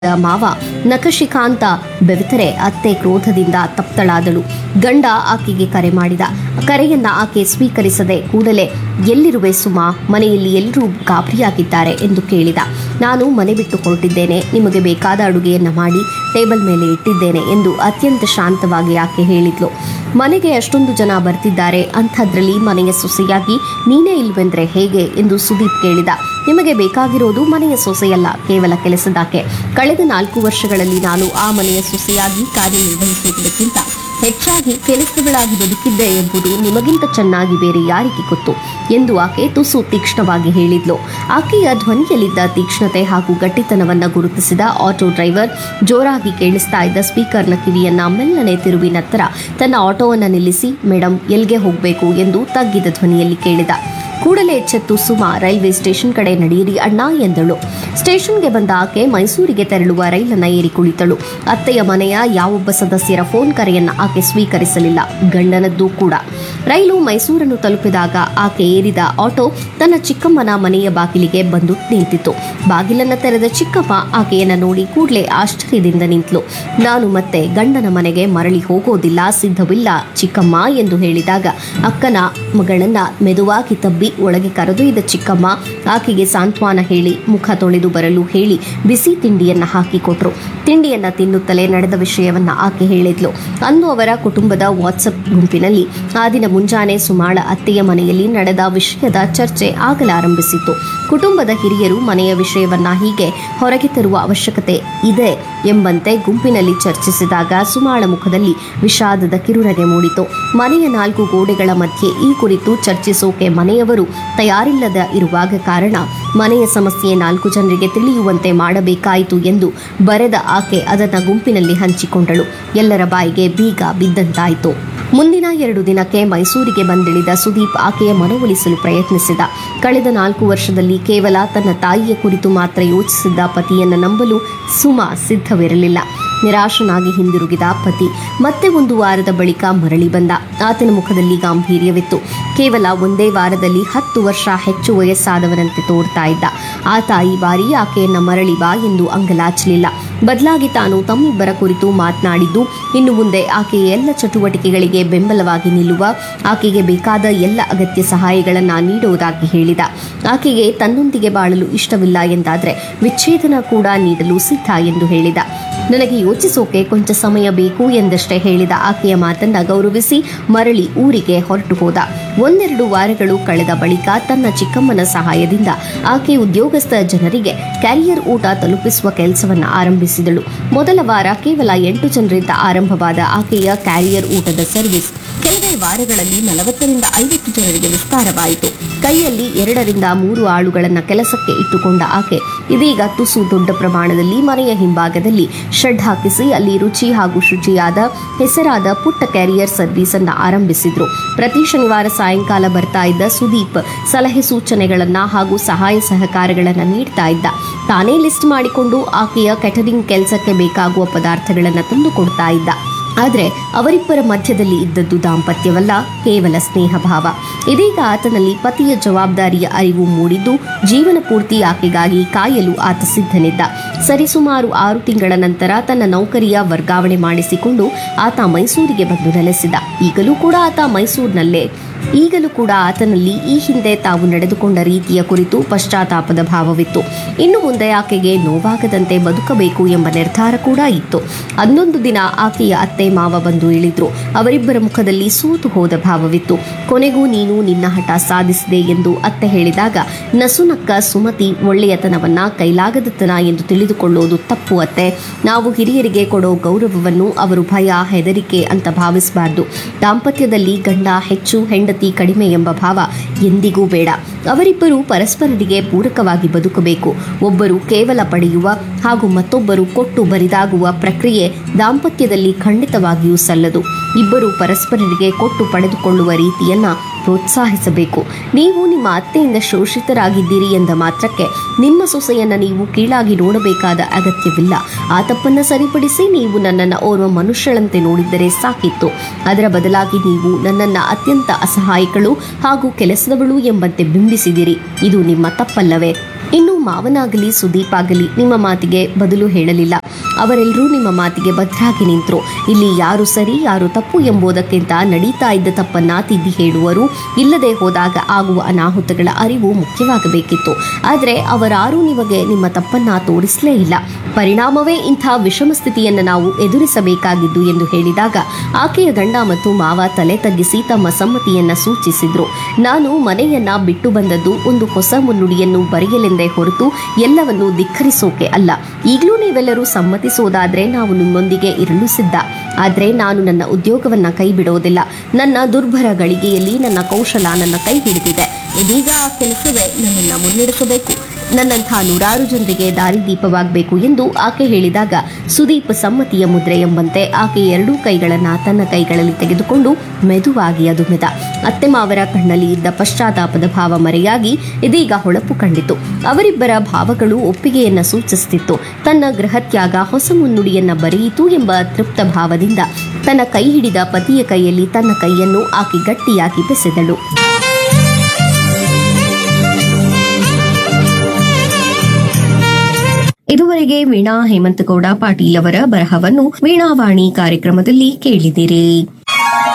ಮಾವ ನಖಶಿಖಾಂತ ಬೆವೆತರೆ ಅತ್ತೆ ಕ್ರೋಧದಿಂದ ತಪ್ತಳಾದಳು. ಗಂಡ ಆಕೆಗೆ ಕರೆ ಮಾಡಿದ. ಕರೆಯನ್ನ ಆಕೆ ಸ್ವೀಕರಿಸದೆ ಕೂಡಲೇ ಎಲ್ಲಿರುವೆ ಸುಮಾ, ಮನೆಯಲ್ಲಿ ಎಲ್ಲರೂ ಗಾಬರಿಯಾಗಿದ್ದಾರೆ ಎಂದು ಕೇಳಿದ. ನಾನು ಮನೆ ಬಿಟ್ಟು ಹೊರಟಿದ್ದೇನೆ, ನಿಮಗೆ ಬೇಕಾದ ಅಡುಗೆಯನ್ನ ಮಾಡಿ ಟೇಬಲ್ ಮೇಲೆ ಇಟ್ಟಿದ್ದೇನೆ ಎಂದು ಅತ್ಯಂತ ಶಾಂತವಾಗಿ ಆಕೆ ಹೇಳಿದ್ಲು. ಮನೆಗೆ ಅಷ್ಟೊಂದು ಜನ ಬರ್ತಿದ್ದಾರೆ, ಅಂಥದ್ರಲ್ಲಿ ಮನೆಯ ಸೊಸೆಯಾಗಿ ನೀನೇ ಇಲ್ವೆಂದ್ರೆ ಹೇಗೆ ಎಂದು ಸುದೀಪ್ ಕೇಳಿದ. ನಿಮಗೆ ಬೇಕಾಗಿರೋದು ಮನೆಯ ಸೊಸೆಯಲ್ಲ, ಕೇವಲ ಕೆಲಸದಾಕೆ. ಕಳೆದ 4 ವರ್ಷಗಳಲ್ಲಿ ನಾನು ಆ ಮನೆಯ ಸೊಸೆಯಾಗಿ ಕಾರ್ಯನಿರ್ವಹಿಸುವುದಕ್ಕಿಂತ ಹೆಚ್ಚಾಗಿ ಕೆಲಸಗಳಾಗಿ ಬದುಕಿದ್ದೆ ಎಂಬುದು ನಿಮಗಿಂತ ಚೆನ್ನಾಗಿ ಬೇರೆ ಯಾರಿಗೆ ಗೊತ್ತು ಎಂದು ಆಕೆ ತುಸು ತೀಕ್ಷ್ಣವಾಗಿ ಹೇಳಿದ್ಲು. ಆಕೆಯ ಧ್ವನಿಯಲ್ಲಿದ್ದ ತೀಕ್ಷ್ಣತೆ ಹಾಗೂ ಗಟ್ಟಿತನವನ್ನ ಗುರುತಿಸಿದ ಆಟೋ ಡ್ರೈವರ್ ಜೋರಾಗಿ ಕೇಳಿಸ್ತಾ ಇದ್ದ ಸ್ಪೀಕರ್ನ ಕಿವಿಯನ್ನ ಮೆಲ್ಲನೆ ತಿರುವಿ ನಂತರ ತನ್ನ ಆಟೋವನ್ನು ನಿಲ್ಲಿಸಿ, ಮೇಡಂ ಎಲ್ಗೆ ಹೋಗಬೇಕು ಎಂದು ತಗ್ಗಿದ ಧ್ವನಿಯಲ್ಲಿ ಕೇಳಿದ. ಕೂಡಲೇ ಎಚ್ಚೆತ್ತು ಸುಮಾ, ರೈಲ್ವೆ ಸ್ಟೇಷನ್ ಕಡೆ ನಡೆಯಿರಿ ಅಣ್ಣ ಎಂದಳು. ಸ್ಟೇಷನ್ಗೆ ಬಂದ ಆಕೆ ಮೈಸೂರಿಗೆ ತೆರಳುವ ರೈಲನ್ನ ಏರಿ ಕುಳಿತಳು. ಅತ್ತೆಯ ಮನೆಯ ಯಾವೊಬ್ಬ ಸದಸ್ಯರ ಫೋನ್ ಕರೆಯನ್ನ ಆಕೆ ಸ್ವೀಕರಿಸಲಿಲ್ಲ, ಗಂಡನದ್ದು ಕೂಡ. ರೈಲು ಮೈಸೂರನ್ನು ತಲುಪಿದಾಗ ಆಕೆ ಏರಿದ ಆಟೋ ತನ್ನ ಚಿಕ್ಕಮ್ಮನ ಮನೆಯ ಬಾಗಿಲಿಗೆ ಬಂದು ನಿಂತಿತು. ಬಾಗಿಲನ್ನ ತೆರೆದ ಚಿಕ್ಕಮ್ಮ ಆಕೆಯನ್ನ ನೋಡಿ ಕೂಡಲೇ ಆಶ್ಚರ್ಯದಿಂದ ನಿಂತಳು. ನಾನು ಮತ್ತೆ ಗಂಡನ ಮನೆಗೆ ಮರಳಿ ಹೋಗೋದಿಲ್ಲ, ಸಿದ್ಧವಿಲ್ಲ ಚಿಕ್ಕಮ್ಮ ಎಂದು ಹೇಳಿದಾಗ ಅಕ್ಕನ ಮಗಳನ್ನ ಮೆದುವಾಗಿ ತಬ್ಬಿ ಒಳಗೆ ಕರೆದೊಯ್ದ ಚಿಕ್ಕಮ್ಮ ಆಕೆಗೆ ಸಾಂತ್ವನ ಹೇಳಿ ಮುಖ ತೊಳೆದು ಬರಲು ಹೇಳಿ ಬಿಸಿ ತಿಂಡಿಯನ್ನ ಹಾಕಿಕೊಟ್ರು. ತಿಂಡಿಯನ್ನ ತಿನ್ನುತ್ತಲೇ ನಡೆದ ವಿಷಯವನ್ನ ಆಕೆ ಹೇಳಿದ್ಲು. ಅಂದು ಅವರ ಕುಟುಂಬದ ವಾಟ್ಸಪ್ ಗುಂಪಿನಲ್ಲಿ ಆ ದಿನ ಮುಂಜಾನೆ ಸುಮಾಳ ಅತ್ತೆಯ ಮನೆಯಲ್ಲಿ ನಡೆದ ವಿಷಯದ ಚರ್ಚೆ ಆಗಲಾರಂಭಿಸಿತ್ತು. ಕುಟುಂಬದ ಹಿರಿಯರು ಮನೆಯ ವಿಷಯವನ್ನ ಹೀಗೆ ಹೊರಗೆ ತರುವ ಅವಶ್ಯಕತೆ ಇದೆ ಎಂಬಂತೆ ಗುಂಪಿನಲ್ಲಿ ಚರ್ಚಿಸಿದಾಗ ಸುಮಾಳ ಮುಖದಲ್ಲಿ ವಿಷಾದದ ಕಿರುನಗೆ ಮೂಡಿತು. ಮನೆಯ 4 ಗೋಡೆಗಳ ಮಧ್ಯೆ ಈ ಕುರಿತು ಚರ್ಚಿಸೋಕೆ ಮನೆಯವರು ತಯಾರಿಲ್ಲದ ಇರುವಾಗ ಕಾರಣ ಮನೆಯ ಸಮಸ್ಯೆ 4 ಜನರಿಗೆ ತಿಳಿಯುವಂತೆ ಮಾಡಬೇಕಾಯಿತು ಎಂದು ಬರೆದ ಆಕೆ ಅದನ್ನ ಗುಂಪಿನಲ್ಲಿ ಹಂಚಿಕೊಂಡಳು. ಎಲ್ಲರ ಬಾಯಿಗೆ ಬೀಗ ಬಿದ್ದಂತಾಯಿತು. ಮುಂದಿನ 2 ದಿನಕ್ಕೆ ಮೈಸೂರಿಗೆ ಬಂದಿಳಿದ ಸುದೀಪ್ ಆಕೆಯ ಮನವೊಲಿಸಲು ಪ್ರಯತ್ನಿಸಿದ. ಕಳೆದ 4 ವರ್ಷದಲ್ಲಿ ಕೇವಲ ತನ್ನ ತಾಯಿಯ ಕುರಿತು ಮಾತ್ರ ಯೋಚಿಸಿದ್ದ ಪತಿಯನ್ನು ನಂಬಲು ಸುಮಾ ಸಿದ್ಧವಿರಲಿಲ್ಲ. ನಿರಾಶನಾಗಿ ಹಿಂದಿರುಗಿದ ಪತಿ ಮತ್ತೆ 1 ವಾರದ ಬಳಿಕ ಮರಳಿ ಬಂದ. ಆತನ ಮುಖದಲ್ಲಿ ಗಾಂಭೀರ್ಯವಿತ್ತು. ಕೇವಲ 1 ವಾರದಲ್ಲಿ 10 ವರ್ಷ ಹೆಚ್ಚು ವಯಸ್ಸಾದವರಂತೆ ತೋರ್ತಾ ಇದ್ದ. ಆತ ಈ ಬಾರಿ ಆಕೆಯನ್ನ ಮರಳಿ ಬಾ ಎಂದು ಅಂಗಲಾಚಲಿಲ್ಲ. ಬದಲಾಗಿ ತಾನು ತಮ್ಮಿಬ್ಬರ ಕುರಿತು ಮಾತನಾಡಿದ್ದು, ಇನ್ನು ಮುಂದೆ ಆಕೆಯ ಎಲ್ಲ ಚಟುವಟಿಕೆಗಳಿಗೆ ಬೆಂಬಲವಾಗಿ ನಿಲ್ಲುವ, ಆಕೆಗೆ ಬೇಕಾದ ಎಲ್ಲ ಅಗತ್ಯ ಸಹಾಯಗಳನ್ನು ನೀಡುವುದಾಗಿ ಹೇಳಿದ. ಆಕೆಗೆ ತನ್ನೊಂದಿಗೆ ಬಾಳಲು ಇಷ್ಟವಿಲ್ಲ ಎಂದಾದರೆ ವಿಚ್ಛೇದನ ಕೂಡ ನೀಡಲು ಸಿದ್ಧ ಎಂದು ಹೇಳಿದ. ನನಗೆ ಯೋಚಿಸೋಕೆ ಕೊಂಚ ಸಮಯ ಬೇಕು ಎಂದಷ್ಟೇ ಹೇಳಿದ ಆಕೆಯ ಮಾತನ್ನ ಗೌರವಿಸಿ ಮರಳಿ ಊರಿಗೆ ಹೊರಟು ಹೋದ. 1-2 ವಾರಗಳು ಕಳೆದ ಬಳಿಕ ತನ್ನ ಚಿಕ್ಕಮ್ಮನ ಸಹಾಯದಿಂದ ಆಕೆ ಉದ್ಯೋಗಸ್ಥ ಜನರಿಗೆ ಕ್ಯಾರಿಯರ್ ಊಟ ತಲುಪಿಸುವ ಕೆಲಸವನ್ನು ಆರಂಭಿಸಿದಳು. ಮೊದಲ ವಾರ ಕೇವಲ 8 ಜನರಿಂದ ಆರಂಭವಾದ ಆಕೆಯ ಕ್ಯಾರಿಯರ್ ಊಟದ ಸರ್ವಿಸ್ ಕೆಲವೇ ವಾರಗಳಲ್ಲಿ 40ರಿಂದ 50 ಜನರಿಗೆ ವಿಸ್ತಾರವಾಯಿತು. ಕೈಯಲ್ಲಿ 2ರಿಂದ 3 ಆಳುಗಳನ್ನು ಕೆಲಸಕ್ಕೆ ಇಟ್ಟುಕೊಂಡ ಆಕೆ ಇದೀಗ ತುಸು ದೊಡ್ಡ ಪ್ರಮಾಣದಲ್ಲಿ ಮನೆಯ ಹಿಂಭಾಗದಲ್ಲಿ ಶೆಡ್ ಹಾಕಿಸಿ ಅಲ್ಲಿ ರುಚಿ ಹಾಗೂ ಶುಚಿಯಾದ ಹೆಸರಾದ ಪುಟ್ಟ ಕ್ಯಾರಿಯರ್ ಸರ್ವಿಸ್ ಅನ್ನ ಆರಂಭಿಸಿದ್ರು. ಪ್ರತಿ ಶನಿವಾರ ಸಾಯಂಕಾಲ ಬರ್ತಾ ಇದ್ದ ಸುದೀಪ್ ಸಲಹೆ ಸೂಚನೆಗಳನ್ನ ಹಾಗೂ ಸಹಾಯ ಸಹಕಾರಗಳನ್ನ ನೀಡ್ತಾ ಇದ್ದ. ತಾನೇ ಲಿಸ್ಟ್ ಮಾಡಿಕೊಂಡು ಆಕೆಯ ಕ್ಯಾಟರಿಂಗ್ ಕೆಲಸಕ್ಕೆ ಬೇಕಾಗುವ ಪದಾರ್ಥಗಳನ್ನು ತಂದುಕೊಡ್ತಾ ಇದ್ದ. ಆದರೆ ಅವರಿಬ್ಬರ ಮಧ್ಯದಲ್ಲಿ ಇದ್ದದ್ದು ದಾಂಪತ್ಯವಲ್ಲ, ಕೇವಲ ಸ್ನೇಹ ಭಾವ. ಇದೀಗ ಆತನಲ್ಲಿ ಪತಿಯ ಜವಾಬ್ದಾರಿಯ ಅರಿವು ಮೂಡಿದ್ದು ಜೀವನ ಪೂರ್ತಿ ಆಕೆಗಾಗಿ ಕಾಯಲು ಆತ ಸಿದ್ಧನಿದ್ದ. ಸರಿಸುಮಾರು 6 ತಿಂಗಳ ನಂತರ ತನ್ನ ನೌಕರಿಯ ವರ್ಗಾವಣೆ ಮಾಡಿಸಿಕೊಂಡು ಆತ ಮೈಸೂರಿಗೆ ಬಂದು ನೆಲೆಸಿದ. ಈಗಲೂ ಕೂಡ ಆತನಲ್ಲಿ ಈ ಹಿಂದೆ ತಾವು ನಡೆದುಕೊಂಡ ರೀತಿಯ ಕುರಿತು ಪಶ್ಚಾತ್ತಾಪದ ಭಾವವಿತ್ತು. ಇನ್ನು ಮುಂದೆ ಆಕೆಗೆ ನೋವಾಗದಂತೆ ಬದುಕಬೇಕು ಎಂಬ ನಿರ್ಧಾರ ಕೂಡ ಇತ್ತು. ಅಂದೊಂದು ದಿನ ಆಕೆಯ ಅತ್ತೆ ಮಾವ ಬಂದು ಇಳಿದ್ರು. ಅವರಿಬ್ಬರ ಮುಖದಲ್ಲಿ ಸೋತು ಹೋದ ಭಾವವಿತ್ತು. ಕೊನೆಗೂ ನೀನು ನಿನ್ನ ಹಠ ಸಾಧಿಸಿದೆ ಎಂದು ಅತ್ತೆ ಹೇಳಿದಾಗ ನಸುನಕ್ಕ ಸುಮತಿ ಒಳ್ಳೆಯತನವನ್ನ ಕೈಲಾಗದತನ ಎಂದು ತಿಳಿದುಕೊಳ್ಳೋದು ತಪ್ಪು ಅತ್ತೆ. ನಾವು ಹಿರಿಯರಿಗೆ ಕೊಡೋ ಗೌರವವನ್ನು ಅವರು ಭಯ, ಹೆದರಿಕೆ ಅಂತ ಭಾವಿಸಬಾರದು. ದಾಂಪತ್ಯದಲ್ಲಿ ಗಂಡ ಹೆಚ್ಚು, ಹೆಂಡತಿ ಕಡಿಮೆ ಎಂಬ ಭಾವ ಎಂದಿಗೂ ಬೇಡ. ಅವರಿಬ್ಬರು ಪರಸ್ಪರರಿಗೆ ಪೂರಕವಾಗಿ ಬದುಕಬೇಕು. ಒಬ್ಬರು ಕೇವಲ ಪಡೆಯುವ ಹಾಗೂ ಮತ್ತೊಬ್ಬರು ಕೊಟ್ಟು ಬರಿದಾಗುವ ಪ್ರಕ್ರಿಯೆ ದಾಂಪತ್ಯದಲ್ಲಿ ಖಂಡಿತವಾಗಿಯೂ ಸಲ್ಲದು. ಇಬ್ಬರು ಪರಸ್ಪರರಿಗೆ ಕೊಟ್ಟು ಪಡೆದುಕೊಳ್ಳುವ ರೀತಿಯನ್ನ ಪ್ರೋತ್ಸಾಹಿಸಬೇಕು. ನೀವು ನಿಮ್ಮ ಅತ್ತೆಯಿಂದ ಶೋಷಿತರಾಗಿದ್ದೀರಿ ಎಂದ ಮಾತ್ರಕ್ಕೆ ನಿಮ್ಮ ಸೊಸೆಯನ್ನ ನೀವು ಕೀಳಾಗಿ ನೋಡಬೇಕಾದ ಅಗತ್ಯವಿಲ್ಲ. ಆ ತಪ್ಪನ್ನ ಸರಿಪಡಿಸಿ ನೀವು ನನ್ನನ್ನು ಓರ್ವ ಮನುಷ್ಯಳಂತೆ ನೋಡಿದ್ದರೆ ಸಾಕಿತ್ತು. ಅದರ ಬದಲಾಗಿ ನೀವು ನನ್ನನ್ನು ಅತ್ಯಂತ ಅಸಹಾಯಕಳು ಹಾಗೂ ಕೆಲಸದವಳು ಎಂಬಂತೆ ಬಿಂಬಿಸಿದಿರಿ. ಇದು ನಿಮ್ಮ ತಪ್ಪಲ್ಲವೇ? ಇನ್ನು ಮಾವನಾಗಲಿ ಸುದೀಪ್ ಆಗಲಿ ನಿಮ್ಮ ಮಾತಿಗೆ ಬದಲು ಹೇಳಲಿಲ್ಲ. ಅವರೆಲ್ಲರೂ ನಿಮ್ಮ ಮಾತಿಗೆ ಭದ್ರಾಗಿ ನಿಂತರು. ಇಲ್ಲಿ ಯಾರು ಸರಿ ಯಾರು ತಪ್ಪು ಎಂಬುದಕ್ಕಿಂತ ನಡೀತಾ ಇದ್ದ ತಪ್ಪನ್ನ ತಿದ್ದಿ ಹೇಳುವರು. ಇಲ್ಲದೆ ಹೋದಾಗ ಆಗುವ ಅನಾಹುತಗಳ ಅರಿವು ಮುಖ್ಯವಾಗಬೇಕಿತ್ತು. ಆದರೆ ಅವರಾರೂ ನಿಮಗೆ ನಿಮ್ಮ ತಪ್ಪನ್ನ ತೋರಿಸಲೇ ಇಲ್ಲ. ಪರಿಣಾಮವೇ ಇಂಥ ವಿಷಮ ಸ್ಥಿತಿಯನ್ನು ನಾವು ಎದುರಿಸಬೇಕಾಗಿದ್ದು ಎಂದು ಹೇಳಿದಾಗ ಆಕೆಯ ಗಂಡ ಮತ್ತು ಮಾವ ತಲೆ ತಗ್ಗಿಸಿ ತಮ್ಮ ಸಮ್ಮತಿಯನ್ನ ಸೂಚಿಸಿದ್ರು. ನಾನು ಮನೆಯನ್ನ ಬಿಟ್ಟು ಬಂದದ್ದು ಒಂದು ಹೊಸ ಮುನ್ನುಡಿಯನ್ನು ಬರೆಯಲೆಂದೇ ಹೊರತು ಎಲ್ಲವನ್ನೂ ಧಿಕ್ಕರಿಸೋಕೆ ಅಲ್ಲ. ಈಗಲೂ ನೀವೆಲ್ಲರೂ ಸಮ್ಮತಿಸೋದಾದ್ರೆ ನಾವು ನಿಮ್ಮೊಂದಿಗೆ ಇರಲು ಸಿದ್ಧ. ಆದರೆ ನಾನು ನನ್ನ ಉದ್ಯೋಗವನ್ನ ಕೈ ಬಿಡೋದಿಲ್ಲ. ನನ್ನ ದುರ್ಭರ ಗಳಿಗೆಯಲ್ಲಿ ನನ್ನ ಕೌಶಲ ನನ್ನ ಕೈ ಹಿಡಿದಿದೆ. ಇದೀಗ ಆ ಕೆಲಸವೇ ನನ್ನನ್ನು ಮುನ್ನಡೆಸಬೇಕು. ನನ್ನಂಥ ನೂರಾರು ಜನರಿಗೆ ದಾರಿದೀಪವಾಗಬೇಕು ಎಂದು ಆಕೆ ಹೇಳಿದಾಗ ಸುದೀಪ್ ಸಮ್ಮತಿಯ ಮುದ್ರೆ ಎಂಬಂತೆ ಆಕೆ ಎರಡೂ ಕೈಗಳನ್ನ ತನ್ನ ಕೈಗಳಲ್ಲಿ ತೆಗೆದುಕೊಂಡು ಮೆದುವಾಗಿ ಅದುಮೆದ. ಅತ್ತೆ ಮಾವರ ಕಣ್ಣಲ್ಲಿ ಇದ್ದ ಪಶ್ಚಾತ್ತಾಪದ ಭಾವ ಮರೆಯಾಗಿ ಇದೀಗ ಹೊಳಪು ಕಂಡಿತು. ಅವರಿಬ್ಬರ ಭಾವಗಳು ಒಪ್ಪಿಗೆಯನ್ನ ಸೂಚಿಸುತ್ತಿತ್ತು. ತನ್ನ ಗೃಹತ್ಯಾಗ ಹೊಸ ಮುನ್ನುಡಿಯನ್ನ ಬರೆಯಿತು ಎಂಬ ತೃಪ್ತ ಭಾವದಿಂದ ತನ್ನ ಕೈ ಹಿಡಿದ ಪತಿಯ ಕೈಯಲ್ಲಿ ತನ್ನ ಕೈಯನ್ನು ಆಕೆ ಗಟ್ಟಿಯಾಗಿ ಬೆಸೆದಳು. ಇದುವರೆಗೆ ವೀಣಾ ಹೇಮಂತಗೌಡ ಪಾಟೀಲ್ ಅವರ ಬರಹವನ್ನು ವೀಣಾವಾಣಿ ಕಾರ್ಯಕ್ರಮದಲ್ಲಿ ಕೇಳಿದಿರಿ.